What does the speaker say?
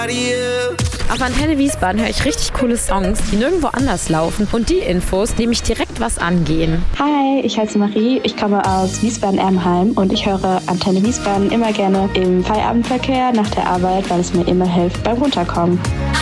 Auf Antenne Wiesbaden höre ich richtig coole Songs, die nirgendwo anders laufen und die Infos, die mich direkt was angehen. Hi, ich heiße Marie, ich komme aus Wiesbaden-Ermheim und ich höre Antenne Wiesbaden immer gerne im Feierabendverkehr nach der Arbeit, weil es mir immer hilft beim Runterkommen.